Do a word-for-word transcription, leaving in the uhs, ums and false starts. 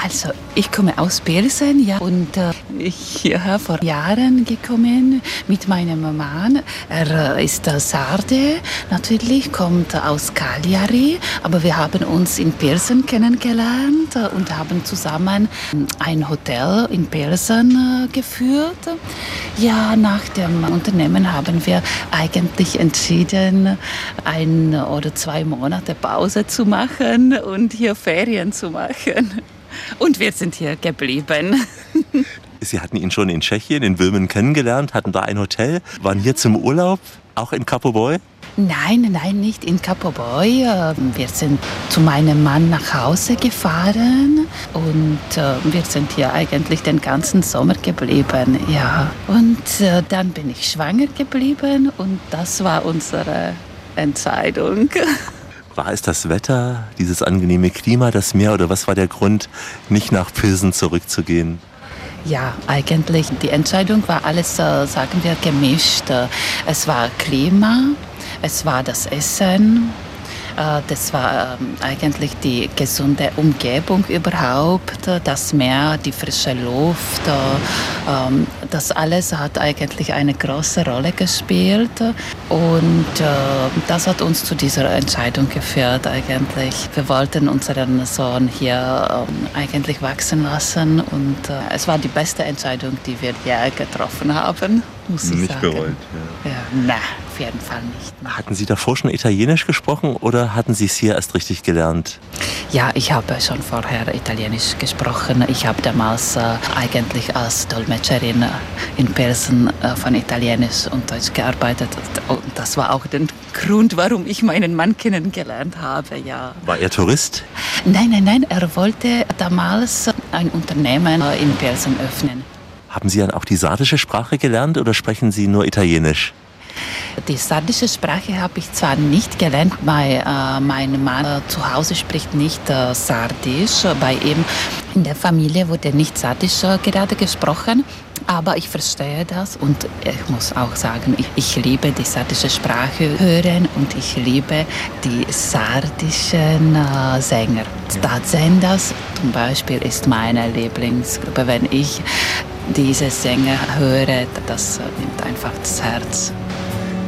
Also, ich komme aus Pilsen, ja, und äh, ich hierher vor Jahren gekommen mit meinem Mann. Er äh, ist äh, Sarde, natürlich, kommt aus Cagliari, aber wir haben uns in Pilsen kennengelernt äh, und haben zusammen ein Hotel in Pilsen äh, geführt. Ja, nach dem Unternehmen haben wir eigentlich entschieden, ein oder zwei Monate Pause zu machen und hier Ferien zu machen. Und wir sind hier geblieben. Sie hatten ihn schon in Tschechien, in Wilmen kennengelernt, hatten da ein Hotel, waren hier zum Urlaub, auch in Kópavoy? Nein, nein, nicht in Kópavoy. Wir sind zu meinem Mann nach Hause gefahren und wir sind hier eigentlich den ganzen Sommer geblieben. Ja. Und dann bin ich schwanger geblieben und das war unsere Entscheidung. War es das Wetter, dieses angenehme Klima, das Meer oder was war der Grund, nicht nach Pilsen zurückzugehen? Ja, eigentlich die Entscheidung war alles, sagen wir, gemischt. Es war Klima, es war das Essen, das war eigentlich die gesunde Umgebung überhaupt, das Meer, die frische Luft. Das alles hat eigentlich eine große Rolle gespielt und das hat uns zu dieser Entscheidung geführt eigentlich. Wir wollten unseren Sohn hier eigentlich wachsen lassen und es war die beste Entscheidung, die wir je getroffen haben, muss ich nicht sagen. Nicht bereut? Ja. Ja, nein, auf jeden Fall nicht. Hatten Sie davor schon Italienisch gesprochen oder hatten Sie es hier erst richtig gelernt? Ja, ich habe schon vorher Italienisch gesprochen. Ich habe damals äh, eigentlich als Dolmetscherin in Pilsen äh, von Italienisch und Deutsch gearbeitet. Und das war auch der Grund, warum ich meinen Mann kennengelernt habe. Ja. War er Tourist? Nein, nein, nein. Er wollte damals ein Unternehmen äh, in Pilsen öffnen. Haben Sie dann auch die sardische Sprache gelernt oder sprechen Sie nur Italienisch? Die sardische Sprache habe ich zwar nicht gelernt, weil äh, mein Mann äh, zu Hause spricht nicht äh, Sardisch. Bei ihm in der Familie wurde nicht Sardisch äh, gerade gesprochen, aber ich verstehe das und ich muss auch sagen, ich, ich liebe die sardische Sprache hören und ich liebe die sardischen äh, Sänger. Stadtsänders zum Beispiel ist meine Lieblingsgruppe. Wenn ich diese Sänger höre, das nimmt einfach das Herz.